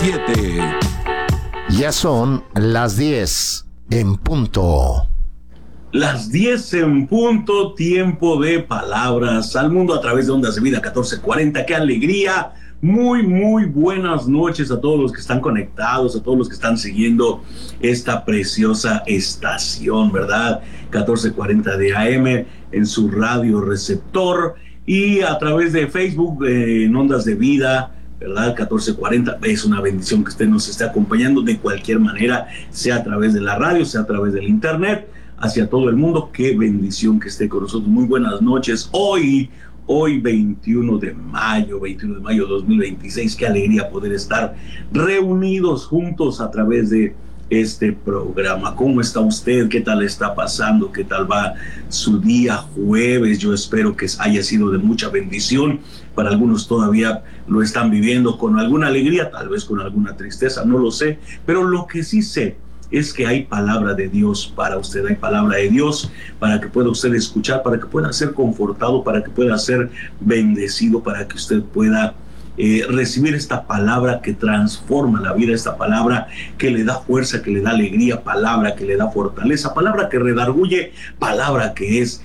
7. Ya son las 10 en punto. Las 10 en punto, tiempo de palabras al mundo a través de Ondas de Vida 1440. ¡Qué alegría! Muy buenas noches a todos los que están conectados, a todos los que están siguiendo esta preciosa estación, ¿verdad? 1440 de AM en su radio receptor y a través de Facebook en Ondas de Vida, ¿verdad? 1440. Es una bendición que usted nos esté acompañando de cualquier manera, sea a través de la radio, sea a través del internet, hacia todo el mundo. Qué bendición que esté con nosotros. Muy buenas noches. Hoy 21 de mayo 2026, qué alegría poder estar reunidos juntos a través de este programa. ¿Cómo está usted? ¿Qué tal está pasando? ¿Qué tal va su día jueves? Yo espero que haya sido de mucha bendición. Para algunos todavía lo están viviendo con alguna alegría, tal vez con alguna tristeza, no lo sé, pero lo que sí sé es que hay palabra de Dios para usted, hay palabra de Dios para que pueda usted escuchar, para que pueda ser confortado, para que pueda ser bendecido, para que usted pueda recibir esta palabra que transforma la vida, esta palabra que le da fuerza, que le da alegría, palabra que le da fortaleza, palabra que redarguye, palabra que es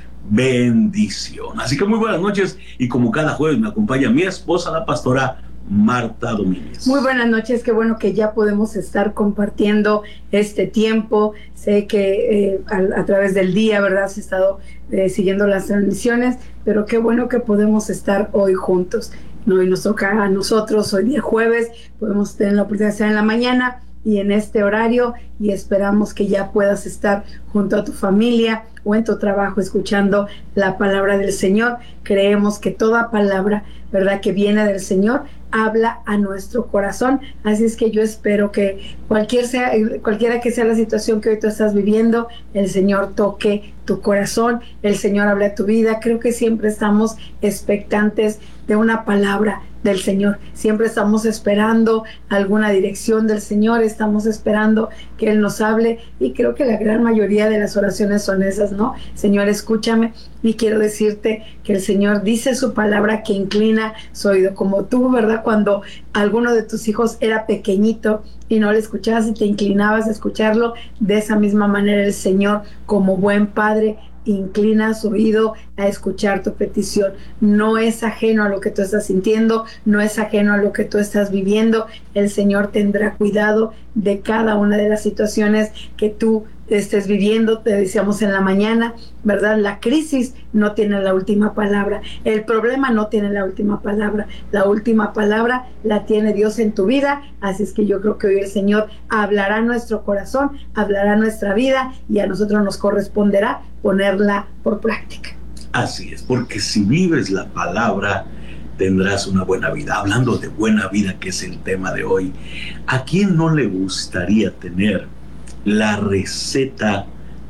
bendición. Así que muy buenas noches, y como cada jueves me acompaña mi esposa, la pastora Marta Domínguez. Muy buenas noches, qué bueno que ya podemos estar compartiendo este tiempo. Sé que a través del día, ¿verdad?, has estado siguiendo las transmisiones, pero qué bueno que podemos estar hoy juntos. No, y nos toca a nosotros hoy día jueves, podemos tener la oportunidad de estar en la mañana y en este horario, y esperamos que ya puedas estar junto a tu familia o en tu trabajo escuchando la palabra del Señor. Creemos que toda palabra, ¿verdad?, que viene del Señor habla a nuestro corazón. Así es que yo espero que cualquiera que sea la situación que hoy tú estás viviendo, el Señor toque tu corazón, el Señor hable a tu vida. Creo que siempre estamos expectantes de una palabra del Señor, siempre estamos esperando alguna dirección del Señor, estamos esperando que Él nos hable, y creo que la gran mayoría de las oraciones son esas, ¿no? Señor, escúchame. Y quiero decirte que el Señor dice su palabra que inclina su oído, como tú, ¿verdad? Cuando alguno de tus hijos era pequeñito y no le escuchabas y te inclinabas a escucharlo, de esa misma manera el Señor, como buen padre, inclina su oído a escuchar tu petición. No es ajeno a lo que tú estás sintiendo, no es ajeno a lo que tú estás viviendo. El Señor tendrá cuidado de cada una de las situaciones que tú estés viviendo. Te decíamos en la mañana, ¿verdad? La crisis no tiene la última palabra, el problema no tiene la última palabra, la última palabra la tiene Dios en tu vida. Así es que yo creo que hoy el Señor hablará a nuestro corazón, hablará a nuestra vida, y a nosotros nos corresponderá ponerla por práctica. Así es, porque si vives la palabra, tendrás una buena vida. Hablando de buena vida, que es el tema de hoy, ¿a quién no le gustaría tener la receta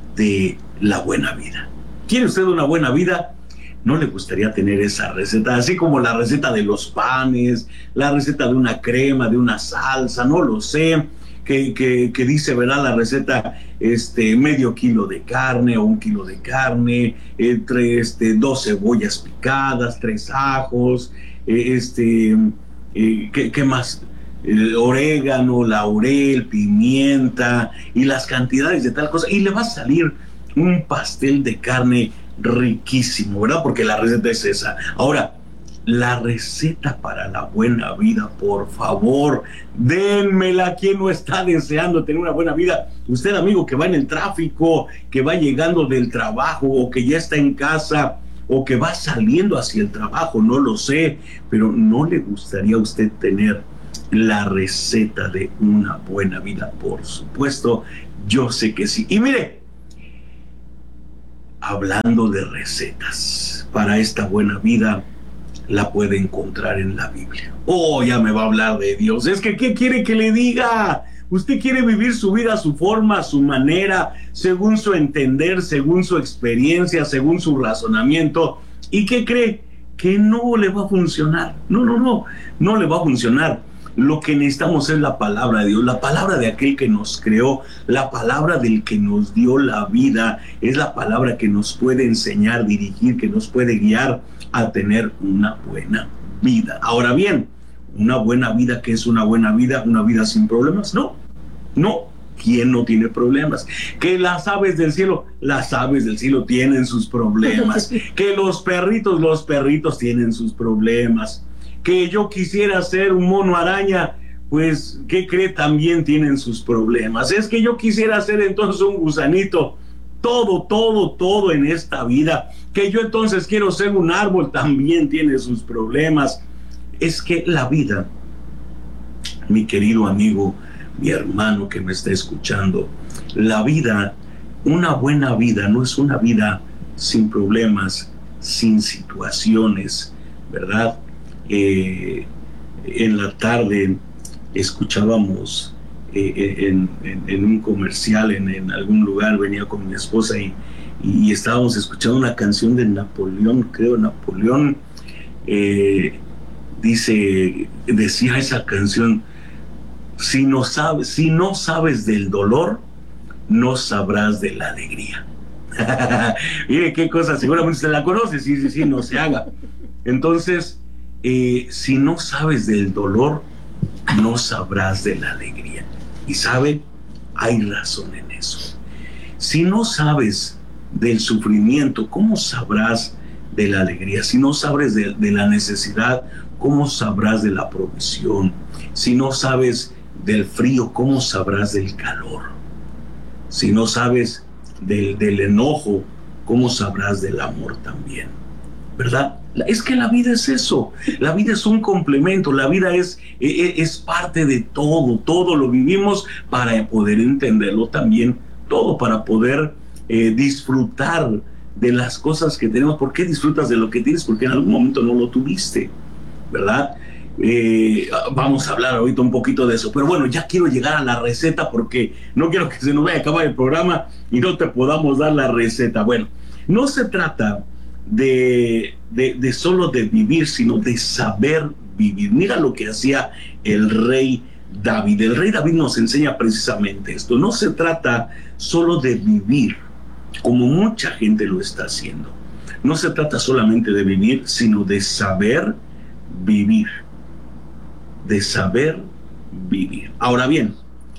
de la buena vida? ¿Quiere usted una buena vida? ¿No le gustaría tener esa receta? Así como la receta de los panes, la receta de una crema, de una salsa, no lo sé, que dice, ¿verdad?, la receta, medio kilo de carne o 1 kilo de carne, 2 cebollas picadas, 3 ajos, ¿qué más? Orégano, laurel, pimienta y las cantidades de tal cosa, y le va a salir un pastel de carne riquísimo, ¿verdad? Porque la receta es esa. Ahora, la receta para la buena vida, por favor, dénmela. ¿Quién no está deseando tener una buena vida? Usted, amigo, que va en el tráfico, que va llegando del trabajo, o que ya está en casa, o que va saliendo hacia el trabajo, no lo sé, pero ¿no le gustaría a usted tener la receta de una buena vida? Por supuesto, yo sé que sí. Y mire, hablando de recetas para esta buena vida, la puede encontrar en la Biblia. Oh, ya me va a hablar de Dios. Es que, ¿qué quiere que le diga? Usted quiere vivir su vida a su forma, a su manera, según su entender, según su experiencia, según su razonamiento. ¿Y qué cree? Que no le va a funcionar. No le va a funcionar. Lo que necesitamos es la palabra de Dios, la palabra de aquel que nos creó, la palabra del que nos dio la vida. Es la palabra que nos puede enseñar, dirigir, que nos puede guiar a tener una buena vida. Ahora bien, Una buena vida, ¿qué es una buena vida? ¿Una vida sin problemas? No, no. ¿Quién no tiene problemas? Que las aves del cielo tienen sus problemas. Que los perritos tienen sus problemas. Que yo quisiera ser un mono araña, pues, ¿qué cree? También tienen sus problemas. Es que yo quisiera ser entonces un gusanito. Todo en esta vida. Que yo entonces quiero ser un árbol, también tiene sus problemas. Es que la vida, mi querido amigo, mi hermano que me está escuchando, la vida, una buena vida, no es una vida sin problemas, sin situaciones, ¿verdad? En la tarde escuchábamos en un comercial, en algún lugar, venía con mi esposa y estábamos escuchando una canción de Napoleón, creo, Napoleón, decía esa canción: si no sabes del dolor, no sabrás de la alegría. Mire qué cosa, seguramente usted la conoce, sí, no se haga. Entonces, si no sabes del dolor, no sabrás de la alegría. Y sabe, hay razón en eso. Si no sabes del sufrimiento, ¿cómo sabrás de la alegría? Si no sabes de la necesidad, ¿cómo sabrás de la provisión? Si no sabes del frío, ¿cómo sabrás del calor? Si no sabes del enojo, ¿cómo sabrás del amor también? ¿Verdad? Es que la vida es eso. La vida es un complemento. La vida es parte de todo lo vivimos para poder entenderlo también todo, para poder disfrutar de las cosas que tenemos. ¿Por qué disfrutas de lo que tienes? Porque en algún momento no lo tuviste, ¿verdad? Vamos a hablar ahorita un poquito de eso, pero bueno, ya quiero llegar a la receta porque no quiero que se nos vaya a acabar el programa y no te podamos dar la receta. Bueno, no se trata de solo de vivir, sino de saber vivir. Mira lo que hacía el rey David. El rey David nos enseña precisamente esto. No se trata solo de vivir, como mucha gente lo está haciendo. No se trata solamente de vivir, sino de saber vivir. De saber vivir. Ahora bien,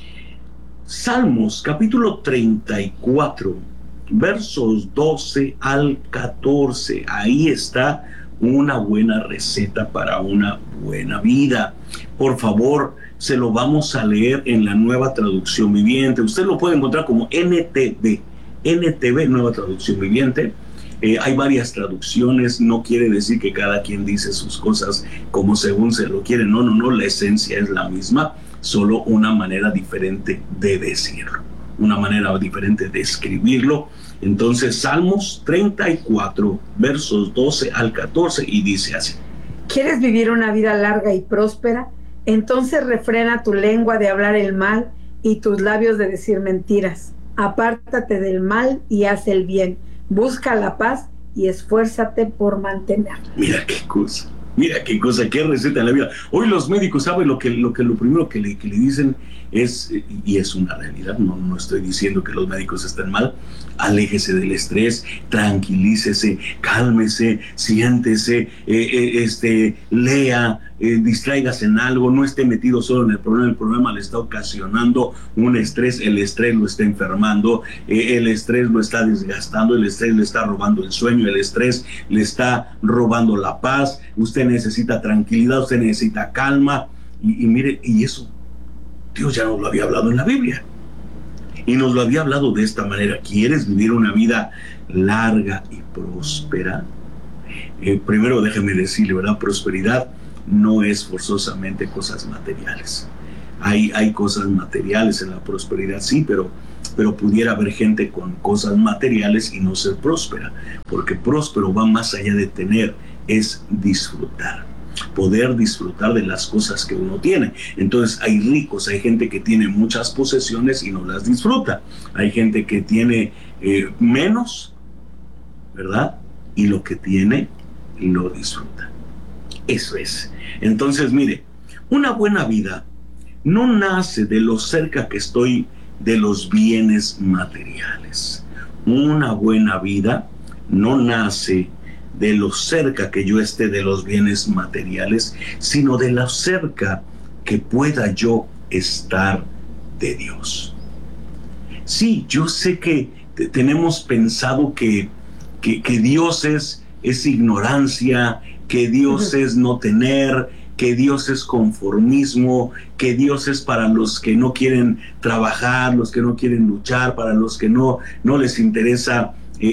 Salmos capítulo 34, versos 12 al 14, ahí está una buena receta para una buena vida. Por favor, se lo vamos a leer en la Nueva Traducción Viviente. Usted lo puede encontrar como NTV, Nueva Traducción Viviente. Hay varias traducciones, no quiere decir que cada quien dice sus cosas como según se lo quiere, no, la esencia es la misma, solo una manera diferente de decirlo, una manera diferente de escribirlo. Entonces, Salmos 34, versos 12 al 14, y dice así: ¿Quieres vivir una vida larga y próspera? Entonces refrena tu lengua de hablar el mal y tus labios de decir mentiras. Apártate del mal y haz el bien. Busca la paz y esfuérzate por mantenerla. Mira qué cosa, qué receta en la vida. Hoy los médicos saben lo primero que le dicen es, y es una realidad, no estoy diciendo que los médicos estén mal: aléjese del estrés, tranquilícese, cálmese, siéntese, lea, distráigase en algo, no esté metido solo en el problema le está ocasionando un estrés, el estrés lo está enfermando, el estrés lo está desgastando, el estrés le está robando el sueño, el estrés le está robando la paz. Usted necesita tranquilidad, usted necesita calma, y mire, y eso Dios ya nos lo había hablado en la Biblia. Y nos lo había hablado de esta manera. ¿Quieres vivir una vida larga y próspera? Primero déjeme decirle, ¿verdad? Prosperidad no es forzosamente cosas materiales. Hay cosas materiales en la prosperidad, sí, pero pudiera haber gente con cosas materiales y no ser próspera. Porque próspero va más allá de tener, es disfrutar. Poder disfrutar de las cosas que uno tiene. Entonces hay ricos, hay gente que tiene muchas posesiones y no las disfruta. Hay gente que tiene menos, ¿verdad? Y lo que tiene lo disfruta. Eso es. Entonces, mire, una buena vida no nace de lo cerca que estoy de los bienes materiales. Una buena vida no nace de lo cerca que yo esté de los bienes materiales, sino de lo cerca que pueda yo estar de Dios. Sí, yo sé que tenemos pensado que Dios es ignorancia, que Dios es no tener, que Dios es conformismo, que Dios es para los que no quieren trabajar, los que no quieren luchar, para los que no les interesa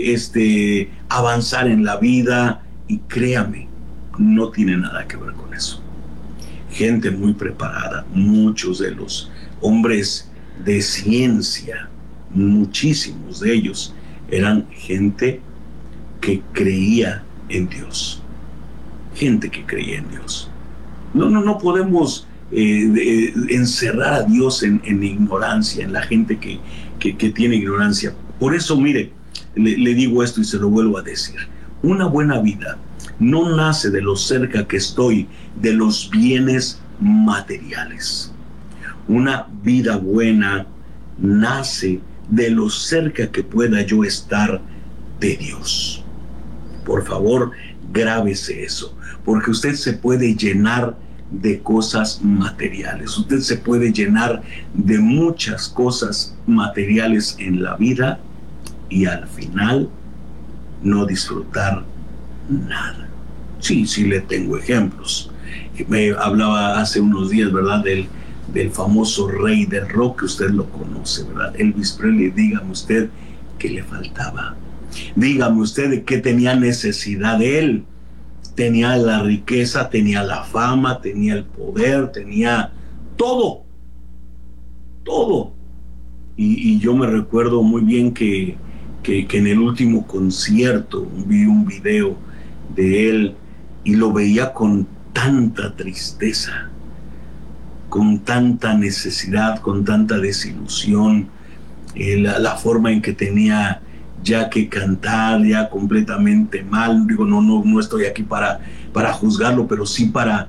avanzar en la vida. Y créame, no tiene nada que ver con eso. Gente muy preparada, muchos de los hombres de ciencia, muchísimos de ellos eran gente que creía en Dios. Gente que creía en Dios. No podemos encerrar a Dios en ignorancia, en la gente que tiene ignorancia. Por eso, mire, le digo esto y se lo vuelvo a decir. Una buena vida no nace de lo cerca que estoy de los bienes materiales. Una vida buena nace de lo cerca que pueda yo estar de Dios. Por favor, grábese eso, porque usted se puede llenar de cosas materiales. Usted se puede llenar de muchas cosas materiales en la vida y al final no disfrutar nada. Sí, le tengo ejemplos. Me hablaba hace unos días, ¿verdad?, del famoso rey del rock, que usted lo conoce, ¿verdad? Elvis Presley. Dígame usted qué le faltaba. Dígame usted de qué tenía necesidad de él. Tenía la riqueza, tenía la fama, tenía el poder, tenía todo. Todo. Y yo me recuerdo muy bien que en el último concierto vi un video de él y lo veía con tanta tristeza, con tanta necesidad, con tanta desilusión, la forma en que tenía ya que cantar, ya completamente mal. Digo, no estoy aquí para juzgarlo, pero sí para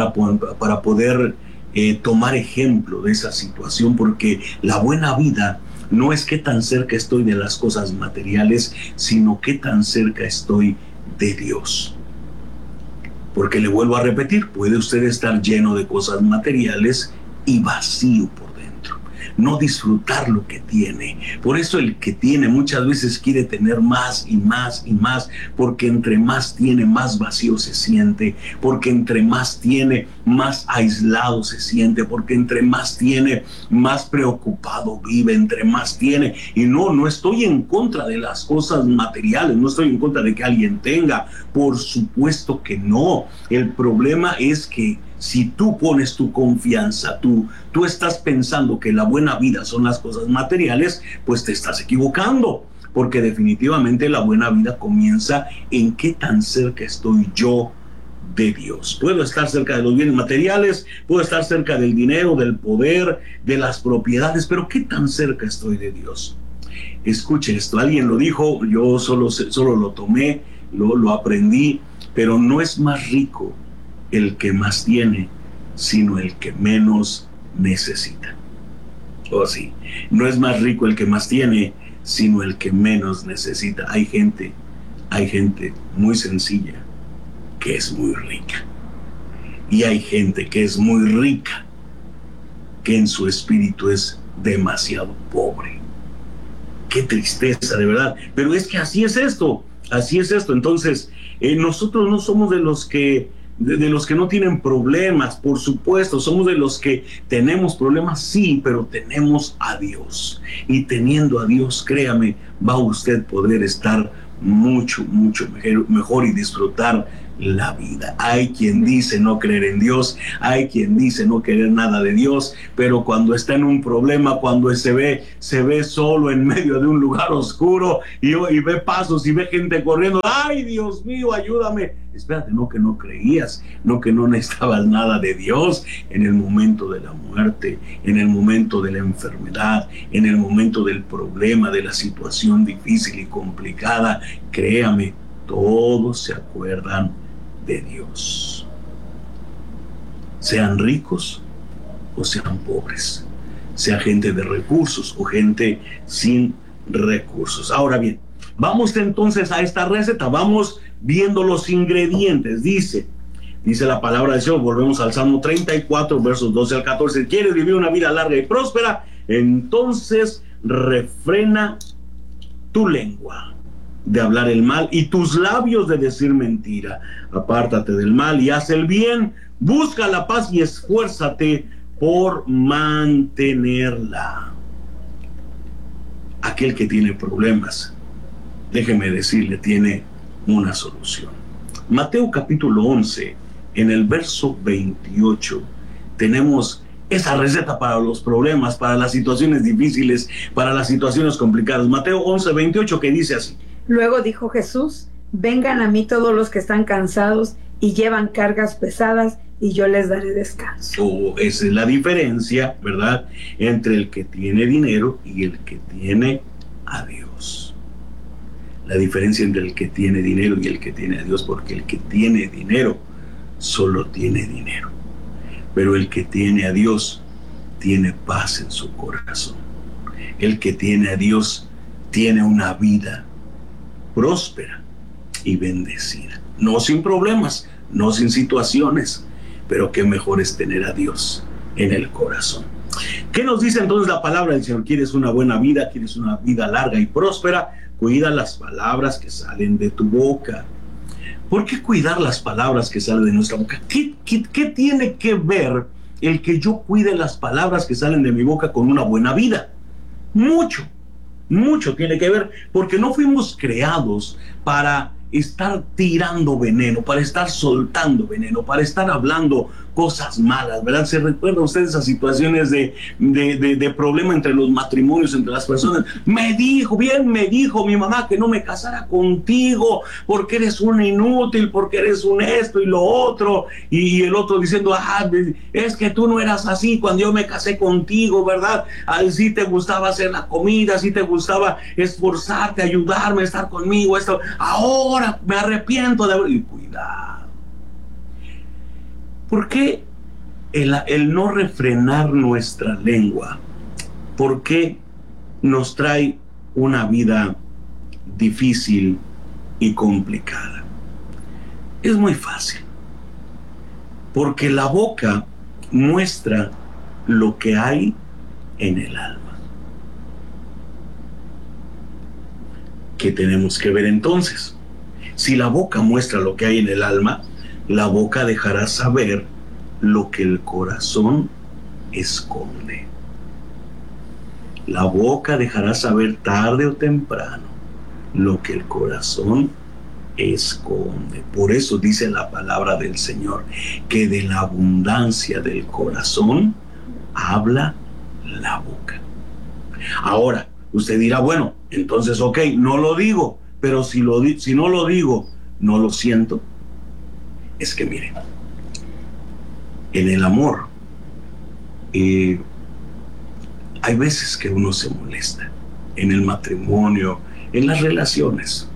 poder tomar ejemplo de esa situación, porque la buena vida no es qué tan cerca estoy de las cosas materiales, sino qué tan cerca estoy de Dios. Porque le vuelvo a repetir, puede usted estar lleno de cosas materiales y vacío por dentro, no disfrutar lo que tiene. Por eso el que tiene muchas veces quiere tener más y más y más, porque entre más tiene, más vacío se siente, porque entre más tiene, más aislado se siente, porque entre más tiene, más preocupado vive, entre más tiene. Y no estoy en contra de las cosas materiales, no estoy en contra de que alguien tenga, por supuesto que no. El problema es que si tú pones tu confianza, tú estás pensando que la buena vida son las cosas materiales, pues te estás equivocando, porque definitivamente la buena vida comienza en qué tan cerca estoy yo de Dios. Puedo estar cerca de los bienes materiales, puedo estar cerca del dinero, del poder, de las propiedades, pero qué tan cerca estoy de Dios. Escuche esto, alguien lo dijo, yo solo lo tomé, lo aprendí, pero no es más rico el que más tiene, sino el que menos necesita. Oh, sí, no es más rico el que más tiene, sino el que menos necesita. Hay gente muy sencilla que es muy rica, y hay gente que es muy rica que en su espíritu es demasiado pobre. Qué tristeza, de verdad, pero es que así es esto. Entonces, nosotros no somos de los que no tienen problemas, por supuesto, somos de los que tenemos problemas, sí, pero tenemos a Dios, y teniendo a Dios, créame, va a usted poder estar mucho mejor y disfrutar la vida. Hay quien dice no creer en Dios, hay quien dice no querer nada de Dios, pero cuando está en un problema, cuando se ve solo en medio de un lugar oscuro y ve pasos y ve gente corriendo, ¡ay, Dios mío, ayúdame! Espérate, no que no creías, no que no necesitabas nada de Dios en el momento de la muerte, en el momento de la enfermedad, en el momento del problema, de la situación difícil y complicada. Créame, todos se acuerdan de Dios. Sean ricos o sean pobres, sea gente de recursos o gente sin recursos. Ahora bien, vamos entonces a esta receta, vamos viendo los ingredientes. Dice la palabra del Señor, volvemos al Salmo 34, versos 12 al 14. ¿Quieres vivir una vida larga y próspera? Entonces refrena tu lengua de hablar el mal y tus labios de decir mentira. Apártate del mal y haz el bien, busca la paz y esfuérzate por mantenerla. Aquel que tiene problemas, déjeme decirle, tiene una solución. Mateo capítulo 11, en el verso 28, tenemos esa receta para los problemas, para las situaciones difíciles, para las situaciones complicadas. Mateo 11, 28, que dice así. Luego dijo Jesús: vengan a mí todos los que están cansados y llevan cargas pesadas, y yo les daré descanso. Esa es la diferencia, ¿verdad?, entre el que tiene dinero y el que tiene a Dios. La diferencia entre el que tiene dinero y el que tiene a Dios, porque el que tiene dinero solo tiene dinero, pero el que tiene a Dios tiene paz en su corazón. El que tiene a Dios tiene una vida próspera y bendecida, no sin problemas, no sin situaciones, pero qué mejor es tener a Dios en el corazón. ¿Qué nos dice entonces la palabra del Señor? ¿Quieres una buena vida? ¿Quieres una vida larga y próspera? Cuida las palabras que salen de tu boca. ¿Por qué cuidar las palabras que salen de nuestra boca? ¿Qué tiene que ver el que yo cuide las palabras que salen de mi boca con una buena vida? Mucho tiene que ver, porque no fuimos creados para estar tirando veneno, para estar soltando veneno, para estar hablando cosas malas, ¿verdad? ¿Se recuerdan ustedes esas situaciones de problema entre los matrimonios, entre las personas? Me dijo mi mamá que no me casara contigo porque eres un inútil, porque eres un esto y lo otro, y el otro diciendo, es que tú no eras así cuando yo me casé contigo, ¿verdad? Sí te gustaba hacer la comida, sí te gustaba esforzarte, ayudarme, estar conmigo, esto, ahora me arrepiento de haber... Y cuidado. ¿Por qué el no refrenar nuestra lengua? ¿Por qué nos trae una vida difícil y complicada? Es muy fácil. Porque la boca muestra lo que hay en el alma. ¿Qué tenemos que ver entonces? Si la boca muestra lo que hay en el alma, la boca dejará saber lo que el corazón esconde. La boca dejará saber tarde o temprano lo que el corazón esconde. Por eso dice la palabra del Señor, que de la abundancia del corazón habla la boca. Ahora, usted dirá, bueno, entonces, ok, no lo digo, pero si no lo digo, no lo siento. Es que miren, en el amor hay veces que uno se molesta, en el matrimonio, en las relaciones,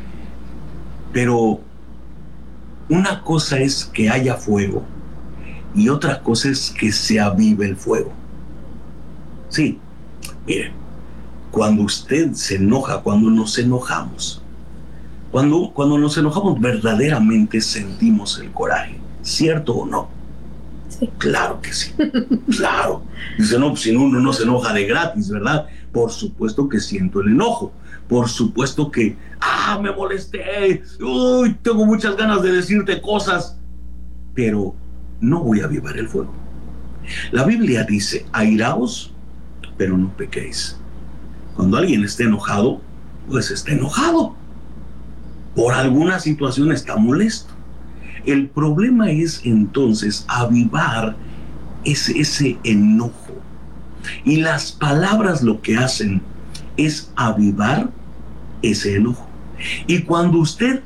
pero una cosa es que haya fuego y otra cosa es que se avive el fuego. Sí, miren, cuando usted se enoja, cuando nos enojamos, cuando nos enojamos verdaderamente sentimos el coraje, ¿cierto o no? Sí. Claro que sí, claro. Dice, no, pues si uno no se enoja de gratis, ¿verdad? Por supuesto que siento el enojo, por supuesto que, me molesté, tengo muchas ganas de decirte cosas, pero no voy a avivar el fuego. La Biblia dice, airaos, pero no pequéis. Cuando alguien esté enojado, pues está enojado. Por alguna situación está molesto. El problema es entonces avivar ese enojo. Y las palabras lo que hacen es avivar ese enojo. Y cuando usted